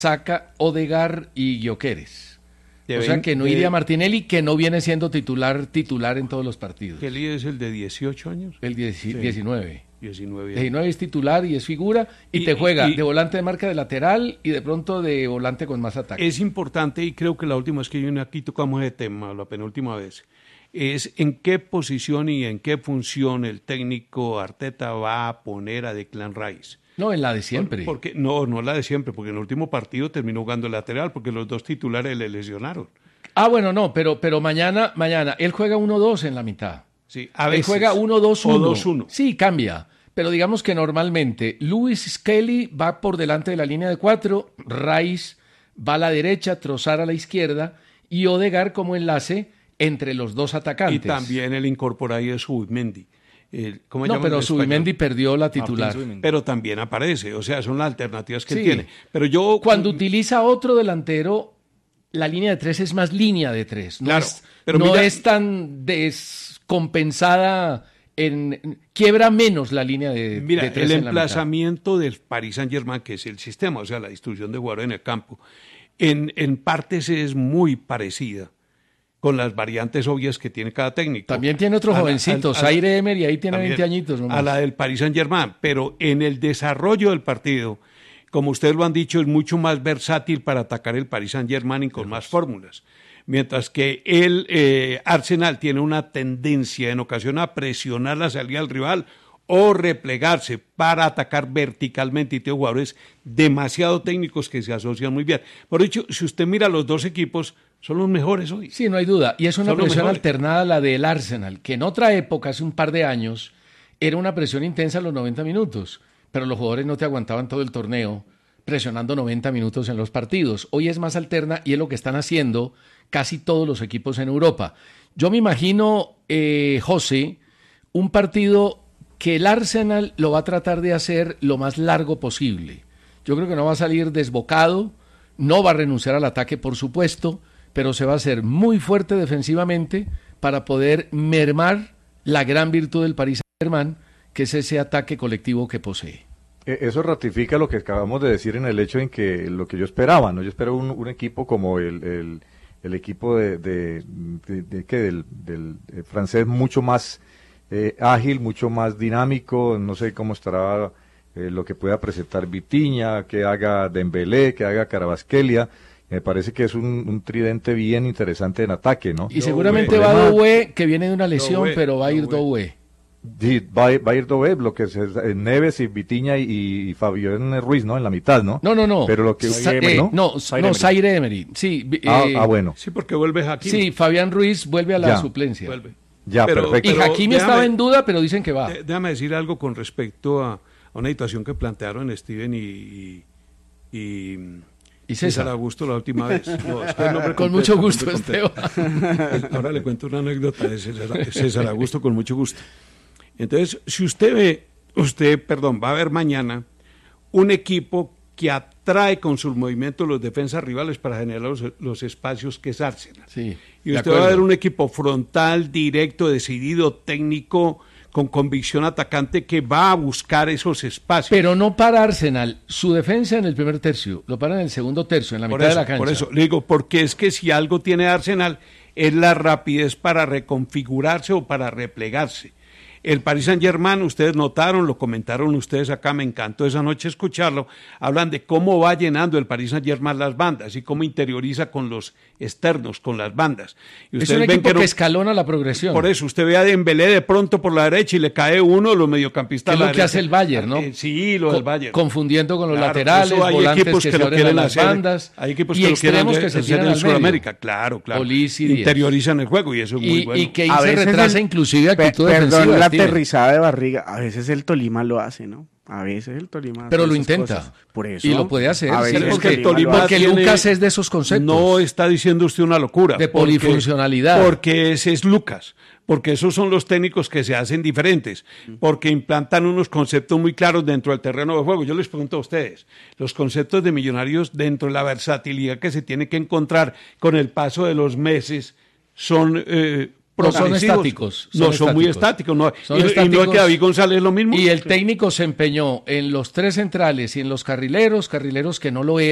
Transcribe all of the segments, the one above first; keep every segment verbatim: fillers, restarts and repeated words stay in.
Saca, Odegaard y Gyökeres. De o sea veinte, que no iría Martinelli, que no viene siendo titular titular en todos los partidos. ¿Kelly es el de dieciocho años? El dieci- Sí. diecinueve. diecinueve. diecinueve es titular y es figura, y, Y- te juega y- de volante de marca de lateral y de pronto de volante con más ataque. Es importante, y creo que la última vez que yo aquí tocamos ese tema, la penúltima vez, es en qué posición y en qué función el técnico Arteta va a poner a Declan Rice. No, en la de siempre. Por- porque, no, no la de siempre, porque en el último partido terminó jugando el lateral, porque los dos titulares le lesionaron. Ah, bueno, no, pero, pero mañana, mañana, él juega uno dos en la mitad. Sí, a Él veces. juega uno dos O uno. dos uno. Sí, cambia. Pero digamos que normalmente Lewis Skelly va por delante de la línea de cuatro, Rice va a la derecha, Trossard a la izquierda y Odegaard como enlace entre los dos atacantes. Y también él incorpora ahí a Subimendi. El- ¿cómo No, llaman pero en español? Subimendi perdió la titular. Pero también aparece, o sea, son las alternativas que Sí. él tiene. Pero yo... Cuando utiliza otro delantero, la línea de tres es más línea de tres. No, Claro, es, pero no mira- es tan descompensada, en, quiebra menos la línea de, Mira, de tres el en la mitad. emplazamiento del Paris Saint-Germain, que es el sistema, o sea, la distribución de jugadores en el campo, en, en partes es muy parecida, con las variantes obvias que tiene cada técnico. También tiene otros A la- jovencitos, a- a- Zaire Emery, ahí tiene también, veinte añitos nomás. A la del Paris Saint-Germain, pero en el desarrollo del partido, como ustedes lo han dicho, es mucho más versátil para atacar el Paris Saint-Germain y con más fórmulas. Mientras que el eh, Arsenal tiene una tendencia en ocasión a presionar la salida del rival o replegarse para atacar verticalmente, y tiene jugadores demasiado técnicos que se asocian muy bien. Por hecho, si usted mira los dos equipos, son los mejores hoy. Sí, no hay duda. Y es una Son los presión mejores. alternada a la del Arsenal, que en otra época, hace un par de años, era una presión intensa a los noventa minutos, pero los jugadores no te aguantaban todo el torneo presionando noventa minutos en los partidos. Hoy es más alterna y es lo que están haciendo casi todos los equipos en Europa. Yo me imagino, eh, José, un partido que el Arsenal lo va a tratar de hacer lo más largo posible. Yo creo que no va a salir desbocado, no va a renunciar al ataque, por supuesto, pero se va a hacer muy fuerte defensivamente para poder mermar la gran virtud del Paris Saint-Germain, que es ese ataque colectivo que posee. Eso ratifica lo que acabamos de decir en el hecho en que lo que yo esperaba, ¿no? Yo espero un, un equipo como el, el, el equipo de, de, de, de ¿qué? del, del eh, francés, mucho más eh, ágil, mucho más dinámico. No sé cómo estará eh, lo que pueda presentar Vitinha, que haga Dembélé, que haga Kvaratskhelia. Me parece que es un, un tridente bien interesante en ataque, ¿no? Y seguramente El va problema- Doué, que viene de una lesión, Doué, pero va a ir Doué. Doué. Sí, va, a ir- va a ir Doué, lo que es eh, Neves y Vitinha y, y Fabián Ruiz, ¿no? En la mitad, ¿no? No, no, no. Pero lo que Sa- eh, eh, ¿no? no, Zaire no, Emery. Zaire Emery. Sí, vi- Ah, eh, ah, bueno. Sí, porque vuelve Hakimi. sí, Fabián Ruiz vuelve a la Ya. suplencia. Vuelve. Ya, Pero- perfecto. Y Pero Hakimi déjame- estaba en duda, pero dicen que va. Eh, Déjame decir algo con respecto a, a una situación que plantearon Steven y, y, y, Y César. Augusto la última vez. No, es que el nombre Con completo, mucho el gusto, nombre completo. Ahora le cuento una anécdota de César, César Augusto con mucho gusto. Entonces, si usted ve, usted, perdón, va a ver mañana un equipo que atrae con sus movimientos los defensas rivales para generar los, los espacios que es Arsenal. Sí, Y de usted va a acuerdo. ver un equipo frontal, directo, decidido, técnico, con convicción atacante que va a buscar esos espacios. Pero no para Arsenal. Su defensa en el primer tercio, lo para en el segundo tercio, en la por mitad eso, de la cancha. por eso, le digo, porque es que si algo tiene Arsenal es la rapidez para reconfigurarse o para replegarse. El Paris Saint-Germain, ustedes notaron, lo comentaron ustedes acá, me encantó esa noche escucharlo, hablan de cómo va llenando el Paris Saint-Germain las bandas y cómo interioriza con los externos, con las bandas. Y Es ustedes un ven equipo que, no- escalona la progresión. Por eso, usted ve a Dembélé de pronto por la derecha y le cae uno de los mediocampistas. Que es a lo la que derecha. hace el Bayern, ¿no? Eh, sí, lo del Co- Bayern. Confundiendo con los Claro, laterales, eso hay volantes equipos que, que se lo abren a quieren las hacer, bandas hay equipos y que lo quieren extremos que hacer se en tiran al medio. Sudamérica, claro, claro. Olís y Díaz. Interiorizan el juego y eso es muy Y, bueno. y que A se veces retrasa el- inclusive Pe- actitud Perdón defensiva. la Steven. aterrizada de barriga, a veces el Tolima lo hace, ¿no? A veces el Tolima hace Pero lo esas intenta. cosas. Por eso. Y lo puede hacer. A sí, veces porque, el Tolima lo porque tiene- Lucas es de esos conceptos. No está diciendo usted una locura. De porque- polifuncionalidad. Porque ese es Lucas. Porque esos son los técnicos que se hacen diferentes. Porque implantan unos conceptos muy claros dentro del terreno de juego. Yo les pregunto a ustedes, los conceptos de Millonarios dentro de la versatilidad que se tiene que encontrar con el paso de los meses son... Eh, No, son progresivos. estáticos, No, son son muy estáticos. estáticos. No. Son y, y no estáticos. es que David González lo mismo. Y el técnico se empeñó en los tres centrales y en los carrileros, carrileros que no lo eran,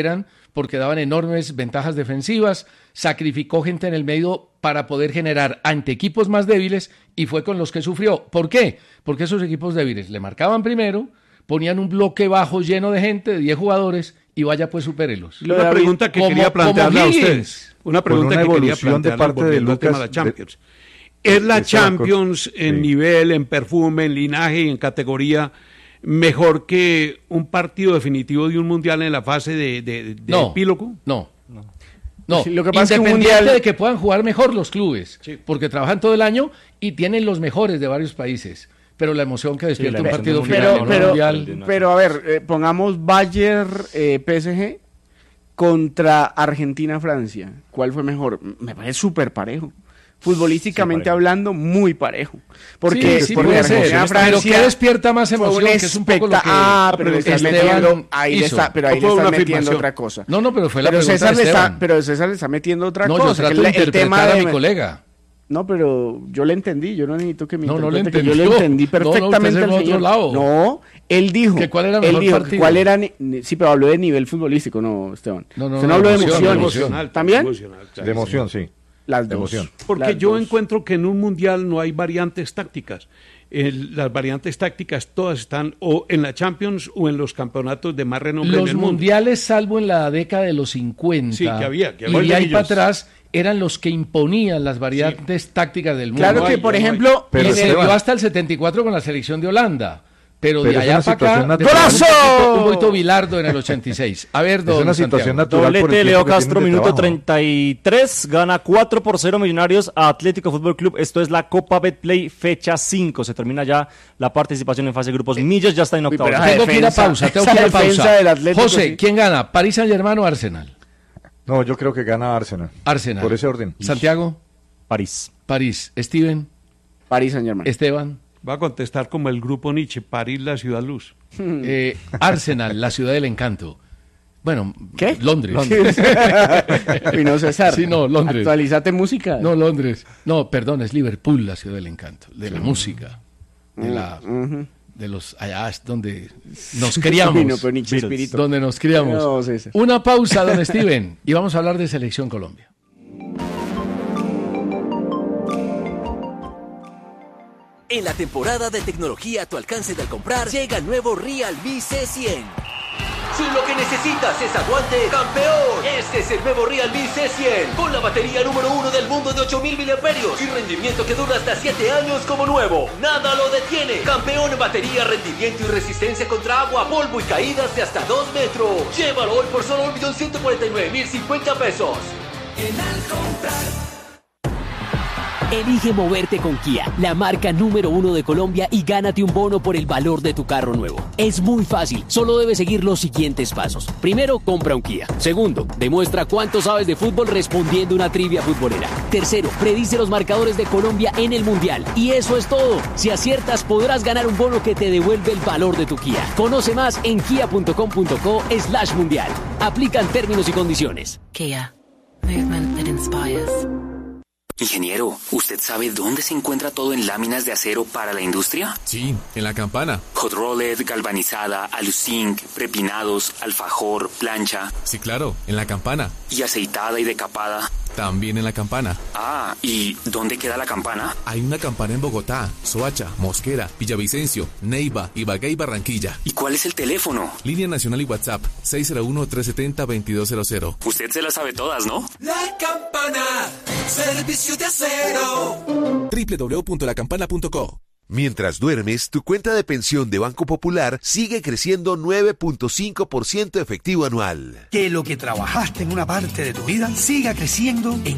porque daban enormes ventajas defensivas, sacrificó gente en el medio para poder generar ante equipos más débiles y fue con los que sufrió. ¿Por qué? Porque esos equipos débiles le marcaban primero, ponían un bloque bajo lleno de gente, de diez jugadores, y vaya pues supérelos. Una David, pregunta que como, quería plantearle a ustedes. Una pregunta una que quería plantearle de parte de Lucas, de la Champions. De, ¿Es la Champions en sí. nivel, en perfume, en linaje y en categoría mejor que un partido definitivo de un mundial en la fase de, de, de no, epílogo? No, no. No, sí, lo que pasa independiente es que un mundial... de que puedan jugar mejor los clubes, sí. porque trabajan todo el año y tienen los mejores de varios países. Pero la emoción que despierta sí, un partido final pero, pero, mundial. Pero a ver, eh, pongamos Bayern eh, P S G contra Argentina-Francia. ¿Cuál fue mejor? Me parece súper parejo. Futbolísticamente sí, hablando, muy parejo. Porque, sí, sí, porque Argentina, Francia, pero ¿qué despierta más emoción? Que es un poco lo que ah, pero le estás metiendo, ahí le está, pero ahí no le estás metiendo otra cosa. No, no, pero fue la pero pregunta César de le está, Pero César le está metiendo otra no, cosa. No, yo trato que de el, interpretar el tema a de, mi colega. No, pero yo le entendí, yo no necesito que me no, no le interprete, que yo le entendí perfectamente no, no, al señor. Lado. No, él dijo, ¿Que cuál era el él mejor dijo partido? cuál era, sí, pero habló de nivel futbolístico, no, Esteban. No, no, Usted no, no habló de emoción, emoción, emocional, ¿también? Emocional, claro, de emoción, sí. Las dos. Emoción. Porque Las yo dos. encuentro que en un mundial no hay variantes tácticas. El, las variantes tácticas todas están o en la Champions o en los campeonatos de más renombre los en el mundo. mundiales, salvo en la década de los cincuenta, sí, que había, que y de ahí para atrás eran los que imponían las variantes sí. tácticas del mundo. Claro que, no por hay, ejemplo, no pero en se el... dio hasta el setenta y cuatro con la selección de Holanda. Pero, pero de allá para acá, ¡golazo! Un poquito Bilardo en el ochenta y seis. A ver, don Es una situación Santiago. natural. Doblete Leo Castro, minuto treinta y tres. Gana cuatro por cero Millonarios a Atlético Fútbol Club. Esto es la Copa Betplay, fecha cinco. Se termina ya la participación en fase de grupos. Millos ya está en octavos. Tengo que ir a pausa, tengo que ir a pausa. Atlético, José, sí. ¿quién gana? ¿París Saint-Germain o Arsenal? No, yo creo que gana Arsenal. Arsenal. Por ese orden. Santiago. París. París. Steven. París Saint-Germain. Esteban. Va a contestar como el grupo Nietzsche, París, la ciudad luz. Eh, Arsenal, la ciudad del encanto. Bueno, ¿qué? Londres. Londres. Y no César. Sí, no, Londres. Actualízate música. No, Londres. No, perdón, es Liverpool, la ciudad del encanto. De la música. De la... Uh-huh. De los... Allá es donde nos criamos. Sí, no, pero Nietzsche, espíritu. Donde nos criamos. No, César. Una pausa, don Steven. Y vamos a hablar de Selección Colombia. En la temporada de tecnología a tu alcance de al comprar, llega el nuevo Realme C cien. Si lo que necesitas es aguante, ¡campeón! Este es el nuevo Realme C cien, con la batería número uno del mundo de ocho mil miliamperios y rendimiento que dura hasta siete años como nuevo. ¡Nada lo detiene! ¡Campeón en batería, rendimiento y resistencia contra agua, polvo y caídas de hasta dos metros! Llévalo hoy por solo un millón ciento cuarenta y nueve mil cincuenta pesos. En al comprar... Elige moverte con Kia, la marca número uno de Colombia, y gánate un bono por el valor de tu carro nuevo. Es muy fácil, solo debes seguir los siguientes pasos. Primero, compra un Kia. Segundo, demuestra cuánto sabes de fútbol respondiendo una trivia futbolera. Tercero, predice los marcadores de Colombia en el Mundial. Y eso es todo. Si aciertas, podrás ganar un bono que te devuelve el valor de tu Kia. Conoce más en kia punto com punto co slash mundial. Aplican términos y condiciones. Kia. Movement that inspires. Ingeniero, ¿usted sabe dónde se encuentra todo en láminas de acero para la industria? Sí, en la Campana. Hot rolled, galvanizada, aluzinc, prepinados, alfajor, plancha. Sí, claro, en la Campana. ¿Y aceitada y decapada? También en la Campana. Ah, ¿y dónde queda la Campana? Hay una Campana en Bogotá, Soacha, Mosquera, Villavicencio, Neiva, Ibagué y Barranquilla. ¿Y cuál es el teléfono? Línea nacional y WhatsApp, seis cero uno, tres siete cero, veintidós cero cero. Usted se las sabe todas, ¿no? La Campana, servicio de acero. doble u doble u doble u punto la campana punto co. Mientras duermes, tu cuenta de pensión de Banco Popular sigue creciendo nueve punto cinco por ciento efectivo anual. Que lo que trabajaste en una parte de tu vida siga creciendo en